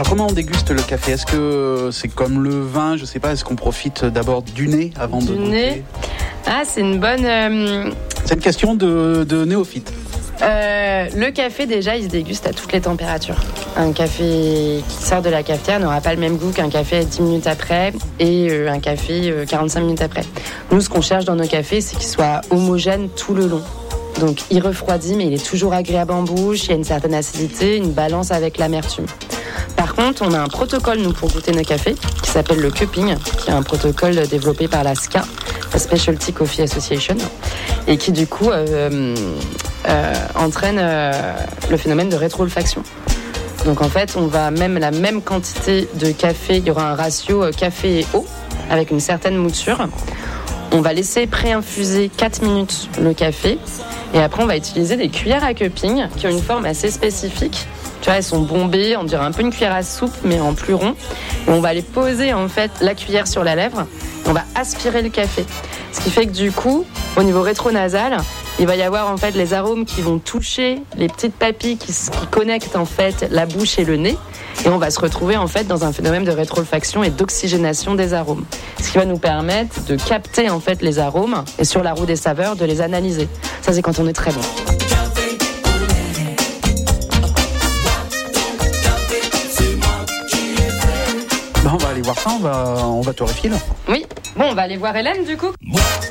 Alors, comment on déguste le café ? Est-ce que c'est comme le vin ? Je sais pas, est-ce qu'on profite d'abord du nez avant de goûter ? Ah, c'est une bonne... C'est une question de néophyte. Le café, déjà, il se déguste à toutes les températures. Un café qui sort de la cafetière n'aura pas le même goût qu'un café 10 minutes après et un café 45 minutes après. Nous, ce qu'on cherche dans nos cafés, c'est qu'il soit homogène tout le long. Donc, il refroidit, mais il est toujours agréable en bouche. Il y a une certaine acidité, une balance avec l'amertume. Par contre, on a un protocole, nous, pour goûter nos cafés, qui s'appelle le cupping, qui est un protocole développé par la SCA, la Specialty Coffee Association, et qui, du coup, entraîne le phénomène de rétro-olfaction. Donc, en fait, on va même la même quantité de café, il y aura un ratio café et eau, avec une certaine mouture. On va laisser pré-infuser 4 minutes le café, et après, on va utiliser des cuillères à cupping, qui ont une forme assez spécifique. Tu vois, elles sont bombées, on dirait un peu une cuillère à soupe, mais en plus rond. Et on va aller poser, en fait, la cuillère sur la lèvre. On va aspirer le café. Ce qui fait que, du coup, au niveau rétronasal, il va y avoir, en fait, les arômes qui vont toucher les petites papilles qui connectent, en fait, la bouche et le nez. Et on va se retrouver, en fait, dans un phénomène de rétro-olfaction et d'oxygénation des arômes. Ce qui va nous permettre de capter, en fait, les arômes et, sur la roue des saveurs, de les analyser. Ça, c'est quand on est très bon. On va aller voir ça, on va torréfier là. Oui, bon, on va aller voir Hélène du coup.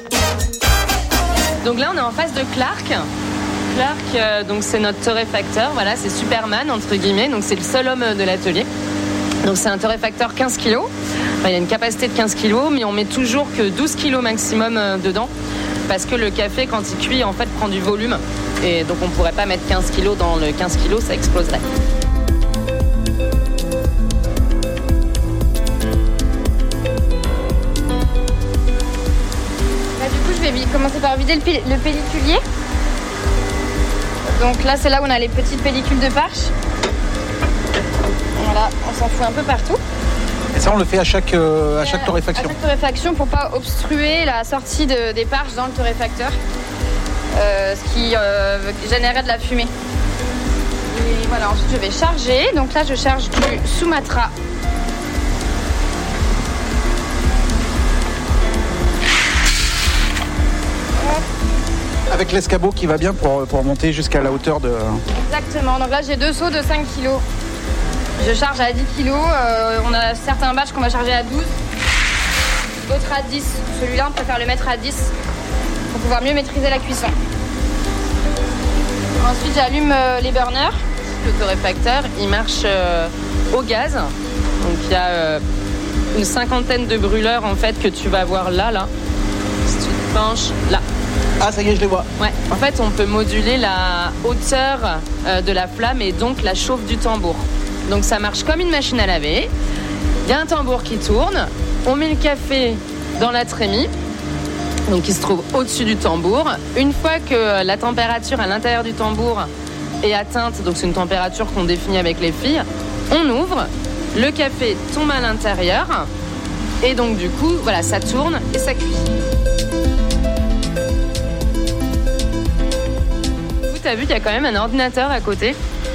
Donc là, on est en face de Clark. Clark, donc c'est notre torréfacteur, voilà, c'est Superman entre guillemets, donc c'est le seul homme de l'atelier. Donc c'est un torréfacteur 15 kg. Enfin, il y a une capacité de 15 kg, mais on met toujours que 12 kg maximum dedans. Parce que le café, quand il cuit, en fait, prend du volume. Et donc on ne pourrait pas mettre 15 kg dans le 15 kg, ça exploserait. Je vais commencer par vider le pelliculier. Donc là, c'est là où on a les petites pellicules de parche. Voilà, on s'en fout un peu partout. Et ça, on le fait à chaque torréfaction. À chaque torréfaction pour pas obstruer la sortie des parches dans le torréfacteur, ce qui générait de la fumée. Et voilà, ensuite je vais charger. Donc là, je charge du Sumatra. Avec l'escabeau qui va bien pour monter jusqu'à la hauteur de... Exactement, donc là j'ai 2 seaux de 5 kg. Je charge à 10 kg, on a certains batchs qu'on va charger à 12, d'autres à 10. Celui-là on préfère le mettre à 10 pour pouvoir mieux maîtriser la cuisson. Ensuite j'allume les burners. Le torréfacteur, il marche au gaz, donc il y a une cinquantaine de brûleurs en fait que tu vas voir là. Si tu te penches là. Ah, ça y est, je les vois. Ouais. En fait, on peut moduler la hauteur de la flamme et donc la chauffe du tambour. Donc ça marche comme une machine à laver. Il y a un tambour qui tourne. On met le café dans la trémie, donc qui se trouve au-dessus du tambour. Une fois que la température à l'intérieur du tambour est atteinte, donc c'est une température qu'on définit avec les filles, on ouvre, le café tombe à l'intérieur et donc du coup, voilà, ça tourne et ça cuit. T'as vu qu'il y a quand même un ordinateur à côté.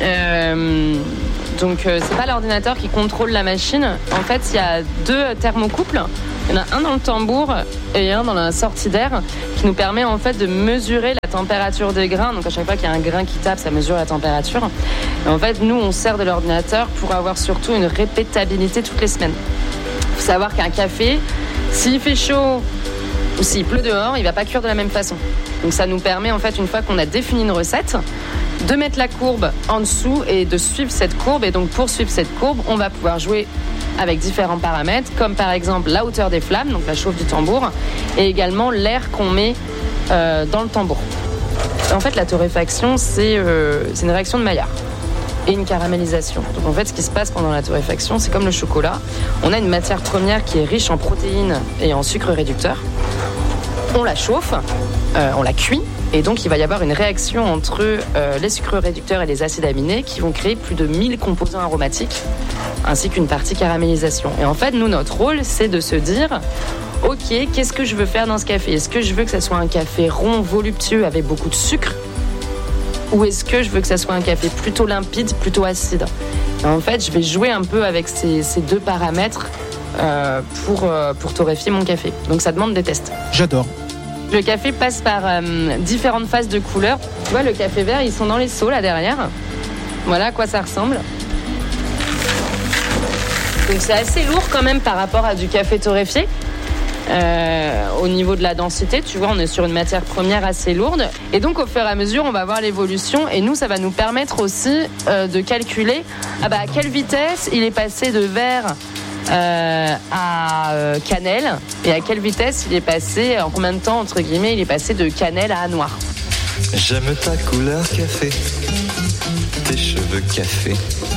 Donc c'est pas l'ordinateur qui contrôle la machine. En fait, il y a 2 thermocouples. Il y en a un dans le tambour et un dans la sortie d'air qui nous permet en fait de mesurer la température des grains. Donc à chaque fois qu'il y a un grain qui tape, ça mesure la température. Et en fait, nous, on sert de l'ordinateur pour avoir surtout une répétabilité toutes les semaines. Il faut savoir qu'un café, s'il fait chaud ou s'il pleut dehors, il va pas cuire de la même façon. Donc ça nous permet en fait, une fois qu'on a défini une recette, de mettre la courbe en dessous et de suivre cette courbe. Et donc pour suivre cette courbe, on va pouvoir jouer avec différents paramètres, comme par exemple la hauteur des flammes, donc la chauffe du tambour, et également l'air qu'on met dans le tambour. En fait, la torréfaction, c'est une réaction de Maillard et une caramélisation. Donc en fait, ce qui se passe pendant la torréfaction, c'est comme le chocolat. On a une matière première qui est riche en protéines et en sucre réducteur. On la chauffe, on la cuit, et donc il va y avoir une réaction entre les sucres réducteurs et les acides aminés qui vont créer plus de 1000 composants aromatiques, ainsi qu'une partie caramélisation. Et en fait, nous, notre rôle, c'est de se dire, ok, qu'est-ce que je veux faire dans ce café ? Est-ce que je veux que ça soit un café rond, voluptueux, avec beaucoup de sucre ? Ou est-ce que je veux que ça soit un café plutôt limpide, plutôt acide ? En fait, je vais jouer un peu avec ces deux paramètres pour torréfier mon café. Donc ça demande des tests. J'adore. Le café passe par différentes phases de couleur. Tu vois, le café vert, ils sont dans les seaux là derrière. Voilà à quoi ça ressemble. Donc c'est assez lourd quand même par rapport à du café torréfié. Au niveau de la densité, tu vois, on est sur une matière première assez lourde. Et donc au fur et à mesure, on va voir l'évolution. Et nous, ça va nous permettre aussi de calculer à quelle vitesse il est passé de vert à cannelle, et à quelle vitesse il est passé, en combien de temps, entre guillemets, il est passé de cannelle à noir. J'aime ta couleur café, tes cheveux café.